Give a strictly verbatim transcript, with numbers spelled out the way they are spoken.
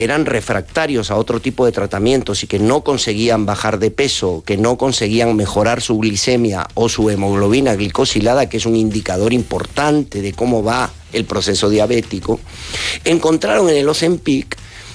eran refractarios a otro tipo de tratamientos y que no conseguían bajar de peso, que no conseguían mejorar su glicemia o su hemoglobina glicosilada, que es un indicador importante de cómo va el proceso diabético, encontraron en el Ozempic